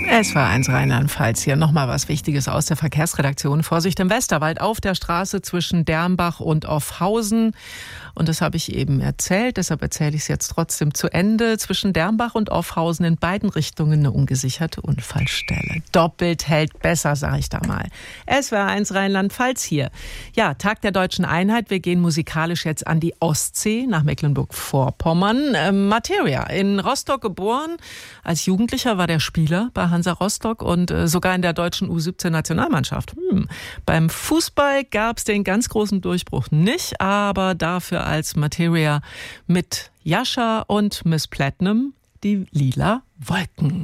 Es war eins Rheinland-Pfalz. Hier nochmal was Wichtiges aus der Verkehrsredaktion. Vorsicht im Westerwald auf der Straße zwischen Dernbach und Offhausen. Und das habe ich eben erzählt, deshalb erzähle ich es jetzt trotzdem zu Ende. Zwischen Dernbach und Offhausen in beiden Richtungen eine ungesicherte Unfallstelle. Doppelt hält besser, sage ich da mal. Es war eins Rheinland-Pfalz hier. Ja, Tag der Deutschen Einheit. Wir gehen musikalisch jetzt an die Ostsee, nach Mecklenburg-Vorpommern. Materia, in Rostock geboren. Als Jugendlicher war der Spieler bei Hansa Rostock und sogar in der deutschen U17-Nationalmannschaft. Beim Fußball gab es den ganz großen Durchbruch nicht, aber dafür als Materia mit Jascha und Miss Platinum die Lila Wolken.